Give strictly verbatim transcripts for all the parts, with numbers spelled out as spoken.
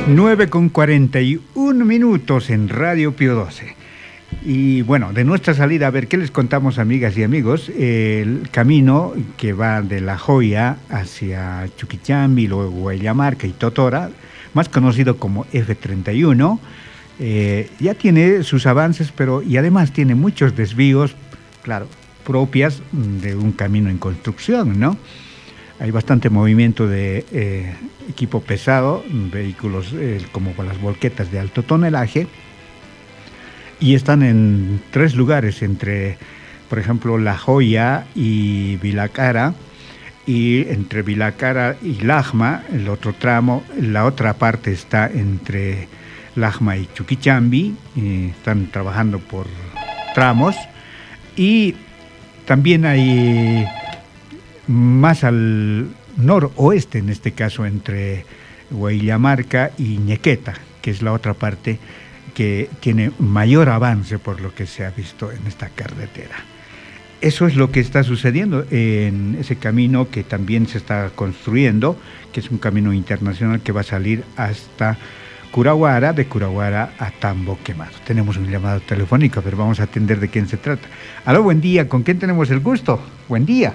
nueve con cuarenta y uno minutos en Radio Pío doce. Y bueno, de nuestra salida, a ver, ¿qué les contamos, amigas y amigos? El camino que va de La Joya hacia Chuquichambi, luego Guayamarca y Totora, más conocido como F treinta y uno, eh, ya tiene sus avances, pero y además tiene muchos desvíos, claro, propias de un camino en construcción, ¿no? Hay bastante movimiento de eh, equipo pesado, vehículos eh, como con las volquetas de alto tonelaje, y están en tres lugares, entre, por ejemplo, La Joya y Vilacara, y entre Vilacara y Lajma, el otro tramo, la otra parte está entre Lajma y Chuquichambi, y están trabajando por tramos, y también hay más al noroeste, en este caso, entre Guayamarca y Ñequeta, que es la otra parte que tiene mayor avance por lo que se ha visto en esta carretera. Eso es lo que está sucediendo en ese camino que también se está construyendo, que es un camino internacional que va a salir hasta Curaguara, de Curaguara a Tambo Quemado. Tenemos un llamado telefónico, pero vamos a atender de quién se trata. Aló, buen día, ¿con quién tenemos el gusto? Buen día.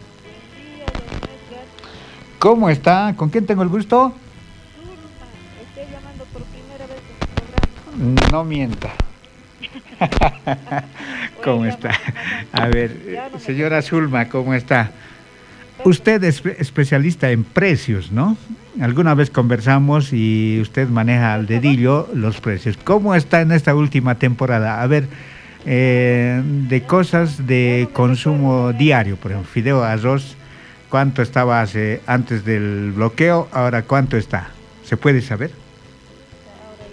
¿Cómo está? ¿Con quién tengo el gusto? Estoy llamando por primera vez en su programa. No mienta. ¿Cómo está? A ver, señora Zulma, ¿cómo está? Usted es especialista en precios, ¿no? Alguna vez conversamos y usted maneja al dedillo los precios. ¿Cómo está en esta última temporada? A ver, eh, de cosas de consumo diario, por ejemplo, fideo, arroz, ¿cuánto estaba hace, antes del bloqueo? Ahora, ¿cuánto está? ¿Se puede saber? Ahora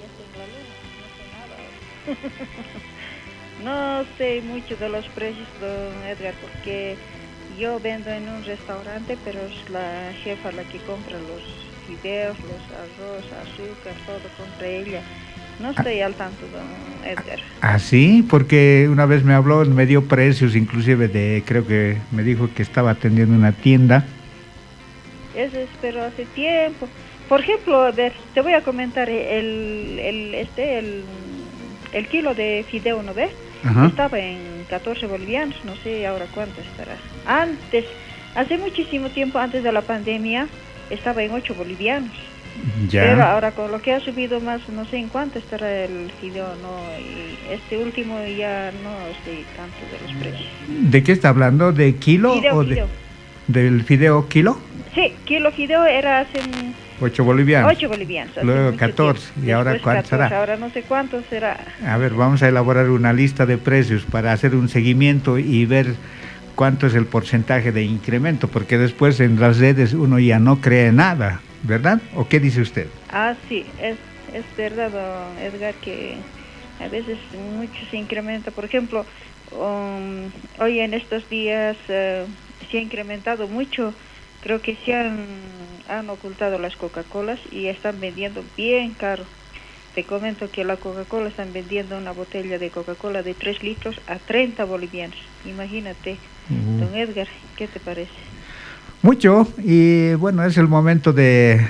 ya estoy en la luna, no sé nada. No sé mucho de los precios, don Edgar, porque yo vendo en un restaurante, pero es la jefa la que compra los fideos, los arroz, azúcar, todo compra ella. No estoy al tanto, don Edgar. ¿Ah, sí? Porque una vez me habló, me dio precios, inclusive de, creo que me dijo que estaba atendiendo una tienda. Eso es, pero hace tiempo. Por ejemplo, a ver, te voy a comentar, el, el, este, el, el kilo de fideo, ¿no ves? Ajá. Estaba en catorce bolivianos, no sé ahora cuánto estará. Antes, hace muchísimo tiempo, antes de la pandemia, estaba en ocho bolivianos. Ya. Pero ahora con lo que ha subido más, no sé en cuánto estará el fideo, no, y este último ya no sé tanto de los precios. ¿De qué está hablando? ¿De kilo fideo, o fideo. De, del fideo kilo? Sí, kilo fideo era hace ocho bolivianos. ocho bolivianos. Luego catorce. ¿Y ahora cuánto catorce, será? Ahora no sé cuánto será. A ver, vamos a elaborar una lista de precios para hacer un seguimiento y ver cuánto es el porcentaje de incremento, porque después en las redes uno ya no cree nada, ¿verdad? ¿O qué dice usted? Ah, sí, es, es verdad, don Edgar, que a veces mucho se incrementa. Por ejemplo, um, hoy en estos días uh, se ha incrementado mucho. Creo que se han, han ocultado las Coca-Colas y están vendiendo bien caro. Te comento que la Coca-Cola están vendiendo una botella de Coca-Cola de tres litros a treinta bolivianos. Imagínate, uh-huh. Don Edgar, ¿qué te parece? Mucho, y bueno, es el momento de...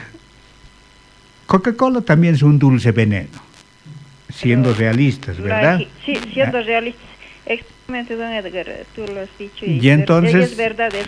Coca-Cola también es un dulce veneno, siendo Pero, realistas, ¿verdad? La, sí, siendo ah. realistas. Exactamente, don Edgar, tú lo has dicho. Y, y entonces, es verdad, es